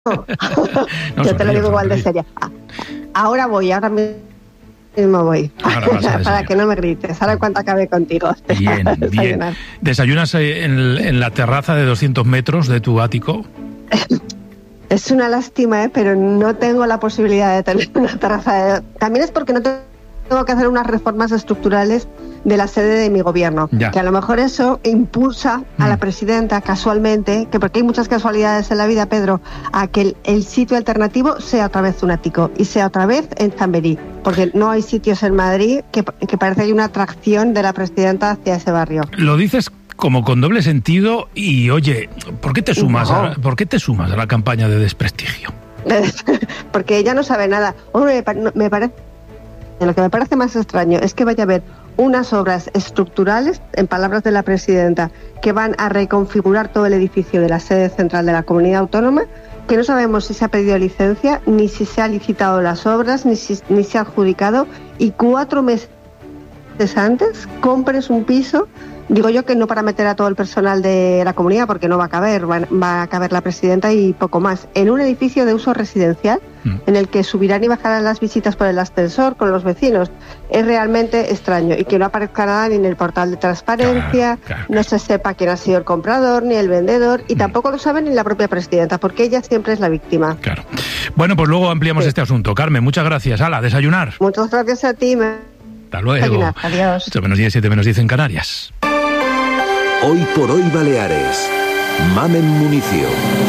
No, yo te lo digo igual de seria. Ahora mismo voy. Para que no me grites. Ahora cuando acabe contigo. Bien. ¿Desayunas en la terraza de 200 metros de tu ático? Es una lástima, pero no tengo la posibilidad de tener una terraza. También es porque no tengo que hacer unas reformas estructurales de la sede de mi gobierno. Ya. Que a lo mejor eso impulsa a la presidenta casualmente, que porque hay muchas casualidades en la vida, Pedro, a que el sitio alternativo sea otra vez un ático y sea otra vez en Chamberí, porque no hay sitios en Madrid que parece que hay una atracción de la presidenta hacia ese barrio. Lo dices como con doble sentido y, oye, ¿por qué te sumas a la campaña de desprestigio? Porque ella no sabe nada. Hombre, lo que me parece más extraño es que vaya a haber unas obras estructurales, en palabras de la presidenta, que van a reconfigurar todo el edificio de la sede central de la comunidad autónoma, que no sabemos si se ha pedido licencia, ni si se ha licitado las obras, ni se ha adjudicado, y 4 meses antes compres un piso. Digo yo que no para meter a todo el personal de la comunidad, porque no va a caber, va a caber la presidenta y poco más, en un edificio de uso residencial, en el que subirán y bajarán las visitas por el ascensor con los vecinos. Es realmente extraño, y que no aparezca nada ni en el portal de transparencia, claro. No se sepa quién ha sido el comprador ni el vendedor, y tampoco lo sabe ni la propia presidenta, porque ella siempre es la víctima. Claro. Bueno, pues luego ampliamos este asunto. Carmen, muchas gracias. Hala, desayunar. Muchas gracias a ti. Hasta luego. Adiós. 8:10, 7:10 en Canarias. Hoy por hoy Baleares. Mamen Municio.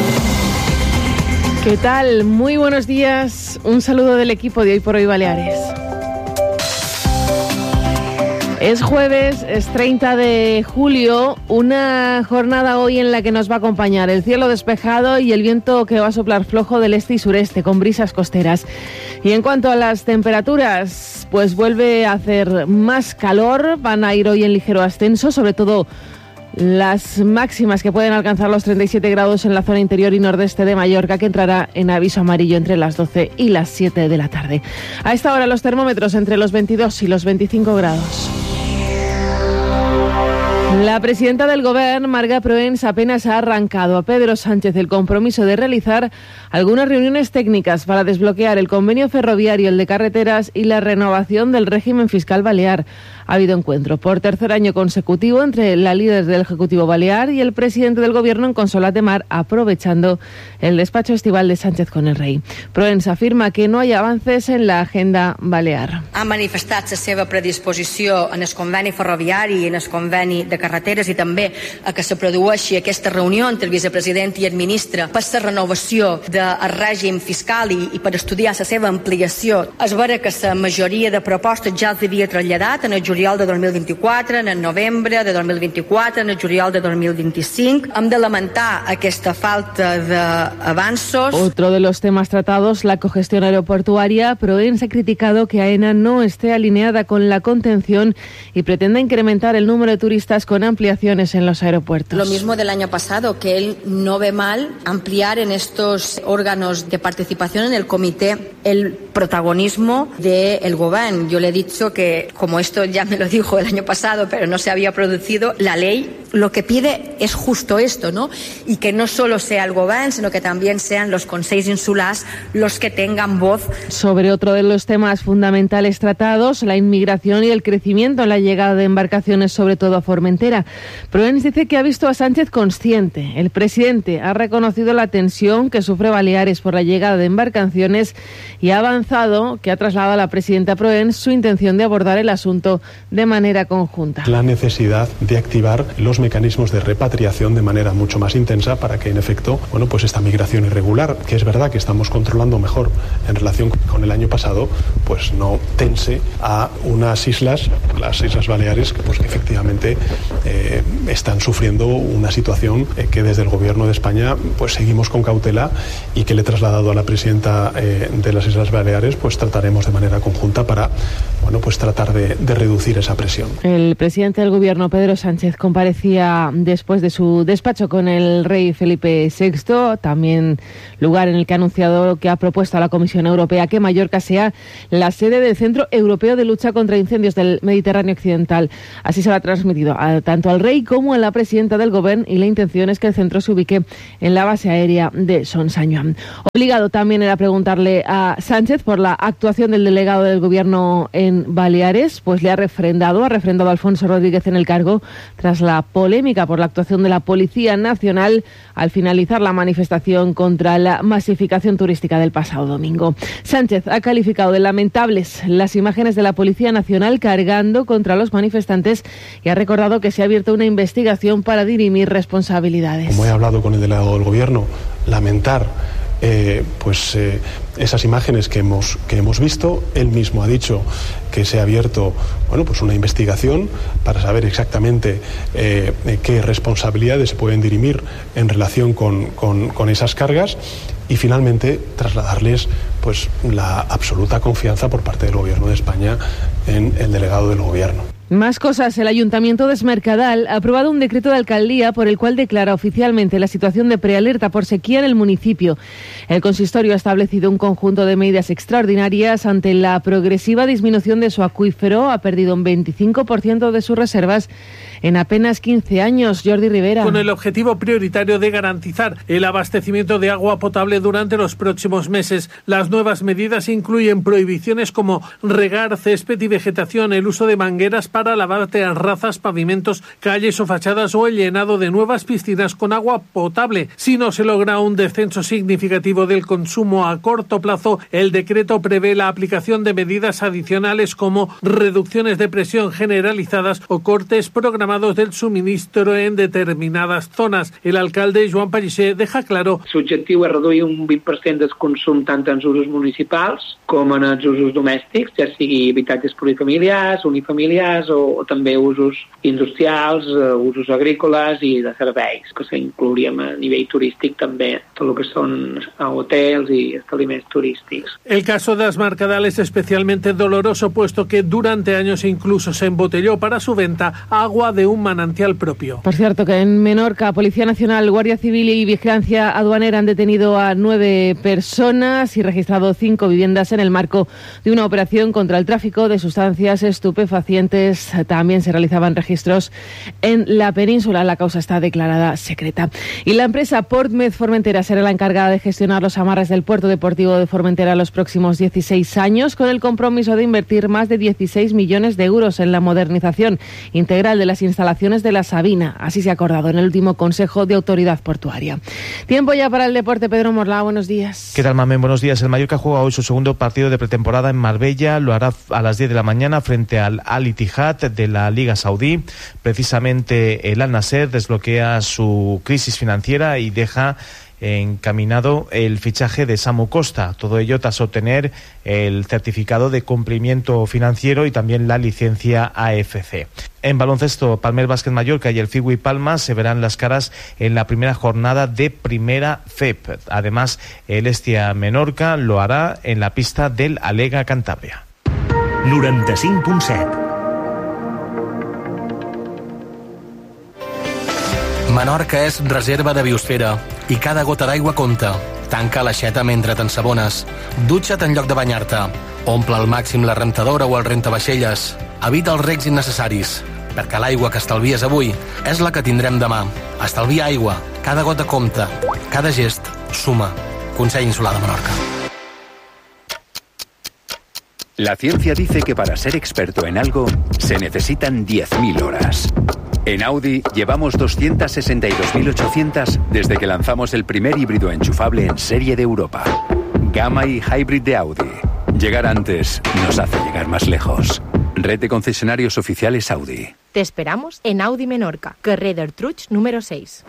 ¿Qué tal? Muy buenos días. Un saludo del equipo de Hoy por hoy Baleares. Es jueves, es 30 de julio, una jornada hoy en la que nos va a acompañar el cielo despejado y el viento que va a soplar flojo del este y sureste con brisas costeras. Y en cuanto a las temperaturas, pues vuelve a hacer más calor, van a ir hoy en ligero ascenso, sobre todo las máximas que pueden alcanzar los 37 grados en la zona interior y nordeste de Mallorca, que entrará en aviso amarillo entre las 12 y las 7 de la tarde. A esta hora los termómetros entre los 22 y los 25 grados. La presidenta del Govern, Marga Proens, apenas ha arrancado a Pedro Sánchez el compromiso de realizar algunas reuniones técnicas para desbloquear el convenio ferroviario, el de carreteras y la renovación del régimen fiscal balear. Ha habido encuentro por tercer año consecutivo entre la líder del Ejecutivo Balear y el presidente del Gobierno en Consolat de Mar, aprovechando el despacho estival de Sánchez con el rei. Proens afirma que no hay avances en la agenda balear. Ha manifestat la seva predisposició en el conveni ferroviari i en el conveni de carreteres i també a que se produeixi aquesta reunió entre el vicepresident i el ministre per la renovació del règim fiscal i per estudiar la seva ampliació. És vera que la majoria de propostes ja els havia traslladat en el juliol de 2024, en el novembre de 2024, en el juliol de 2025. Hem de lamentar aquesta falta d'avanços. Otro de los temas tratados, la cogestión aeroportuaria. Proens ha criticado que AENA no esté alineada con la contención y pretenda incrementar el número de turistas con ampliaciones en los aeropuertos. Lo mismo del año pasado, que él no ve mal ampliar en estos órganos de participación en el comité el protagonismo del Govern. Yo le he dicho que, como esto ya me lo dijo el año pasado, pero no se había producido, la ley lo que pide es justo esto, ¿no? Y que no solo sea el Govern, sino que también sean los consells insulars los que tengan voz. Sobre otro de los temas fundamentales tratados, la inmigración y el crecimiento en la llegada de embarcaciones, sobre todo a Formentera. Proens dice que ha visto a Sánchez consciente. El presidente ha reconocido la tensión que sufre Baleares por la llegada de embarcaciones y ha avanzado que ha trasladado a la presidenta Proens su intención de abordar el asunto de manera conjunta. La necesidad de activar los mecanismos de repatriación de manera mucho más intensa para que, en efecto, pues esta migración irregular, que es verdad que estamos controlando mejor en relación con el año pasado, pues no tense a unas islas, las Islas Baleares, que pues efectivamente están sufriendo una situación que desde el Gobierno de España pues seguimos con cautela y que le he trasladado a la presidenta de las Islas Baleares, pues trataremos de manera conjunta para pues tratar de reducir esa presión. El presidente del Gobierno, Pedro Sánchez, comparecía día después de su despacho con el rey Felipe VI, también lugar en el que ha anunciado que ha propuesto a la Comisión Europea que Mallorca sea la sede del Centro Europeo de Lucha contra Incendios del Mediterráneo Occidental. Así se lo ha transmitido tanto al rey como a la presidenta del Gobierno, y la intención es que el centro se ubique en la base aérea de Son Sanyuan. Obligado también era preguntarle a Sánchez por la actuación del delegado del Gobierno en Baleares, pues le ha refrendado a Alfonso Rodríguez en el cargo tras la polémica por la actuación de la Policía Nacional al finalizar la manifestación contra la masificación turística del pasado domingo. Sánchez ha calificado de lamentables las imágenes de la Policía Nacional cargando contra los manifestantes y ha recordado que se ha abierto una investigación para dirimir responsabilidades. Como he hablado con el delegado del Gobierno, lamentar esas imágenes que hemos visto. Él mismo ha dicho que se ha abierto una investigación para saber exactamente qué responsabilidades se pueden dirimir en relación con esas cargas, y finalmente trasladarles la absoluta confianza por parte del Gobierno de España en el delegado del Gobierno. Más cosas. El Ayuntamiento de Es Mercadal ha aprobado un decreto de alcaldía por el cual declara oficialmente la situación de prealerta por sequía en el municipio. El consistorio ha establecido un conjunto de medidas extraordinarias ante la progresiva disminución de su acuífero. Ha perdido un 25% de sus reservas en apenas 15 años. Jordi Rivera. Con el objetivo prioritario de garantizar el abastecimiento de agua potable durante los próximos meses. Las nuevas medidas incluyen prohibiciones como regar césped y vegetación, el uso de mangueras para lavar terrazas, pavimentos, calles o fachadas, o el llenado de nuevas piscinas con agua potable. Si no se logra un descenso significativo del consumo a corto plazo, el decreto prevé la aplicación de medidas adicionales como reducciones de presión generalizadas o cortes programados del suministro en determinadas zonas. El alcalde Joan Pellicer deja claro: l'objectiu és reduir un 20% del consum tant en els usos municipals com en els usos domèstics, ja sigui habitatges plurifamiliars, unifamiliars o també usos industrials, usos agrícoles i de serveis, que s'inclouríem a nivell turístic també, tot el que són hotels y establecimientos turísticos. El caso de Es Mercadal es especialmente doloroso, puesto que durante años incluso se embotelló para su venta agua de un manantial propio. Por cierto, que en Menorca, Policía Nacional, Guardia Civil y Vigilancia Aduanera han detenido a 9 personas y registrado 5 viviendas en el marco de una operación contra el tráfico de sustancias estupefacientes. También se realizaban registros en la península. La causa está declarada secreta. Y la empresa Portmed Formentera será la encargada de gestionar los amarres del puerto deportivo de Formentera los próximos 16 años, con el compromiso de invertir más de 16 millones de euros en la modernización integral de las instalaciones de la Sabina. Así se ha acordado en el último Consejo de Autoridad Portuaria. Tiempo ya para el deporte. Pedro Morlá, buenos días. ¿Qué tal, Mamen? Buenos días. El Mallorca juega hoy su segundo partido de pretemporada en Marbella. Lo hará a las 10 de la mañana frente al Al-Ittihad de la Liga Saudí. Precisamente el Al-Nasser desbloquea su crisis financiera y deja encaminado el fichaje de Samu Costa. Todo ello tras obtener el certificado de cumplimiento financiero y también la licencia AFC. En baloncesto, Palmer Básquet Mallorca y el Figui Palma se verán las caras en la primera jornada de Primera FEP. Además, el Estia Menorca lo hará en la pista del Alega Cantabria. 95.7. Menorca és reserva de biosfera i cada gota d'aigua compta. Tanca l'aixeta mentre t'ensabones. Dutxa't en lloc de banyar-te. Omple al màxim la rentadora o el rentavaixelles. Evita els regs innecessaris, perquè l'aigua que estalvies avui és la que tindrem demà. Estalvia aigua. Cada gota compta. Cada gest suma. Consell Insular de Menorca. La ciencia dice que para ser experto en algo se necesitan 10.000 horas. En Audi llevamos 262.800 desde que lanzamos el primer híbrido enchufable en serie de Europa. Gamma y Hybrid de Audi. Llegar antes nos hace llegar más lejos. Red de concesionarios oficiales Audi. Te esperamos en Audi Menorca, carrer d'Artruig número 6.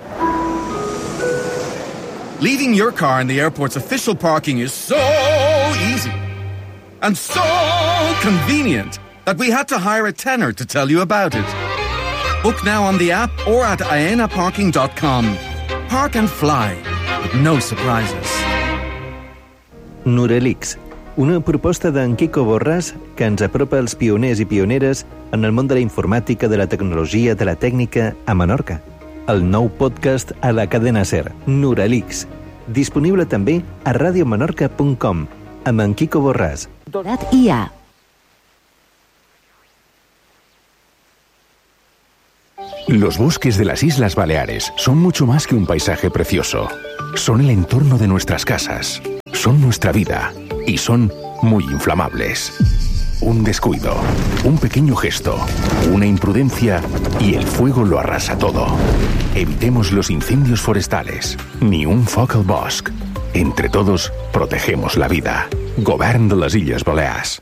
Leaving your car in the airport's official parking is so easy and so convenient that we had to hire a tenor to tell you about it. Book now on the app or at aenaparking.com. Park and fly with no surprises. Nurelix, una proposta d'en Quico Borràs que ens apropa els pioners i pioneres en el món de la informàtica, de la tecnologia, de la tècnica a Menorca. El nou podcast a la cadena SER, Nuralix, disponible també a radiomenorca.com, amb en Quico Borràs. Los bosques de las Islas Baleares son mucho más que un paisaje precioso. Son el entorno de nuestras casas, son nuestra vida y son muy inflamables. Un descuido, un pequeño gesto, una imprudencia y el fuego lo arrasa todo. Evitemos los incendios forestales, ni un foc al bosc. Entre todos, protegemos la vida. Govern de las Illes Balears.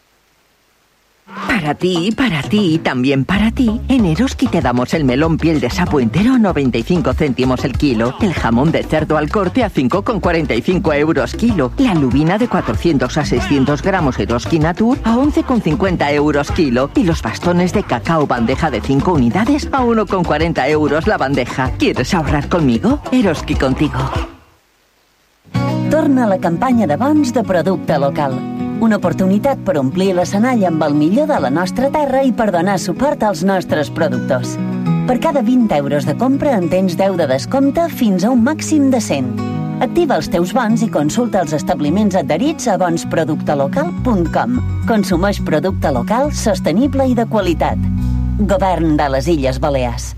Para ti y también para ti, en Eroski te damos el melón piel de sapo entero a 95 céntimos el kilo, el jamón de cerdo al corte a 5,45 euros kilo, la lubina de 400 a 600 gramos Eroski Natur a 11,50 euros kilo y los bastones de cacao bandeja de 5 unidades a 1,40 euros la bandeja. ¿Quieres ahorrar conmigo? Eroski contigo. Torna la campanya de bons de producte local. Una oportunitat per omplir l'escenari amb el millor de la nostra terra i per donar suport als nostres productors. Per cada 20 euros de compra en tens 10 de descompte fins a un màxim de 100. Activa els teus bons i consulta els establiments adherits a bonsproductelocal.com. Consumeix producte local, sostenible i de qualitat. Govern de les Illes Balears.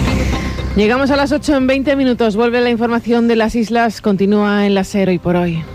Llegamos a las 8 en 20 minutos. Vuelve la información de las islas. Continúa en la SER hoy por hoy.